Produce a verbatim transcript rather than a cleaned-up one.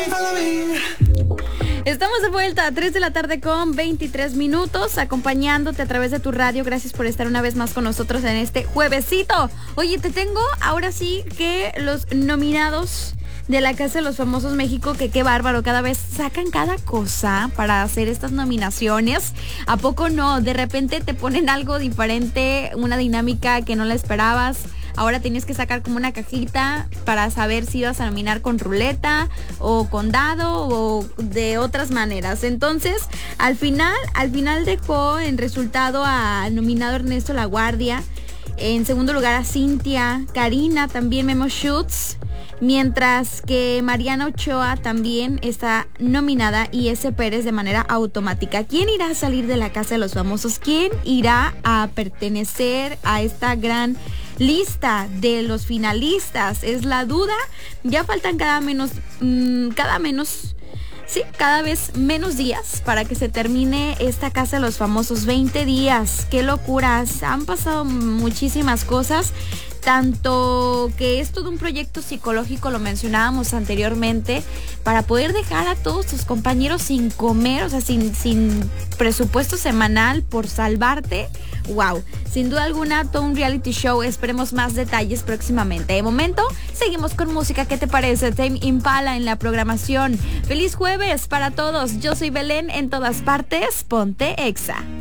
Estamos de vuelta a tres de la tarde con veintitrés minutos, acompañándote a través de tu radio. Gracias por estar una vez más con nosotros en este juevesito. Oye, te tengo ahora sí que los nominados de la Casa de los Famosos México, que qué bárbaro, cada vez sacan cada cosa para hacer estas nominaciones. ¿A poco no? De repente te ponen algo diferente, una dinámica que no la esperabas. Ahora tienes que sacar como una cajita para saber si ibas a nominar con ruleta o con dado o de otras maneras. Entonces, al final, al final dejó en resultado a nominado Ernesto Laguardia. En segundo lugar a Cintia, Karina, también Memo Schutz. Mientras que Mariana Ochoa también está nominada y S. Pérez de manera automática. ¿Quién irá a salir de la Casa de los Famosos? ¿Quién irá a pertenecer a esta gran lista de los finalistas? Es la duda. Ya faltan cada menos, mmm, cada menos, sí, cada vez menos días para que se termine esta Casa de los Famosos. veinte días, qué locuras. Han pasado muchísimas cosas. Tanto que es todo un proyecto psicológico, lo mencionábamos anteriormente, para poder dejar a todos tus compañeros sin comer, o sea, sin, sin presupuesto semanal por salvarte. Wow, sin duda alguna, todo un reality show. Esperemos más detalles próximamente. De momento, seguimos con música. ¿Qué te parece? Tame Impala en la programación. Feliz jueves para todos. Yo soy Belén, en todas partes. Ponte Exa.